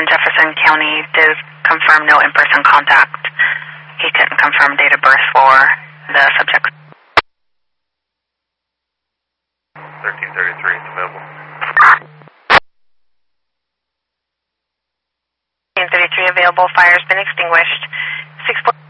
in Jefferson County did confirm no in-person contact. He couldn't confirm date of birth for the subject. 1333 is available. 1333 available. Fire's been extinguished. 6